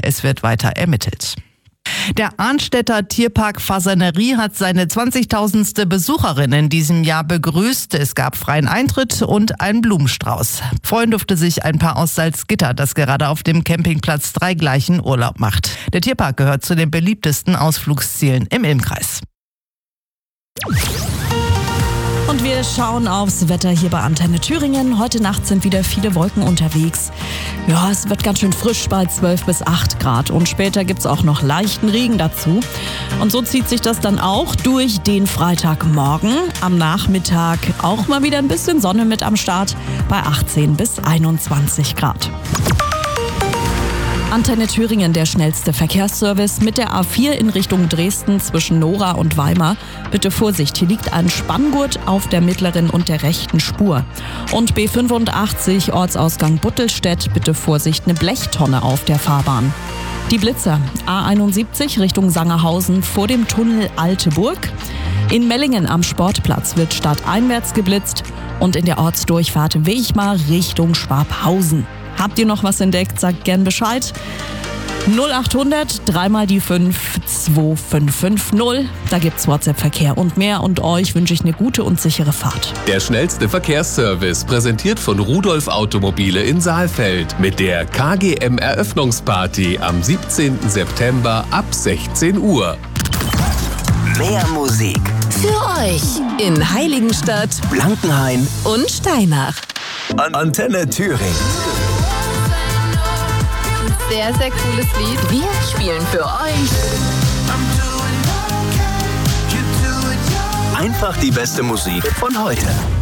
Es wird weiter ermittelt. Der Arnstädter Tierpark Fasanerie hat seine 20.000. Besucherin in diesem Jahr begrüßt. Es gab freien Eintritt und einen Blumenstrauß. Freuen durfte sich ein Paar aus Salzgitter, das gerade auf dem Campingplatz Dreigleichen Urlaub macht. Der Tierpark gehört zu den beliebtesten Ausflugszielen im Ilmkreis. Und wir schauen aufs Wetter hier bei Antenne Thüringen. Heute Nacht sind wieder viele Wolken unterwegs. Ja, es wird ganz schön frisch bei 12 bis 8 Grad. Und später gibt's auch noch leichten Regen dazu. Und so zieht sich das dann auch durch den Freitagmorgen. Am Nachmittag auch mal wieder ein bisschen Sonne mit am Start bei 18 bis 21 Grad. Antenne Thüringen, der schnellste Verkehrsservice mit der A4 in Richtung Dresden zwischen Nora und Weimar. Bitte Vorsicht, hier liegt ein Spanngurt auf der mittleren und der rechten Spur. Und B85 Ortsausgang Buttelstedt, bitte Vorsicht, eine Blechtonne auf der Fahrbahn. Die Blitzer, A71 Richtung Sangerhausen vor dem Tunnel Alte Burg. In Mellingen am Sportplatz wird stadteinwärts geblitzt und in der Ortsdurchfahrt Wechmar Richtung Schwabhausen. Habt ihr noch was entdeckt? Sagt gern Bescheid. 0800 3 mal die 5 2550. Da gibt's WhatsApp-Verkehr und mehr. Und euch wünsche ich eine gute und sichere Fahrt. Der schnellste Verkehrsservice, präsentiert von Rudolf Automobile in Saalfeld. Mit der KGM-Eröffnungsparty am 17. September ab 16 Uhr. Mehr Musik Für euch in Heiligenstadt, Blankenhain und Steinach. Antenne Thüringen. Sehr, sehr cooles Lied. Wir spielen für euch Einfach die beste Musik von heute.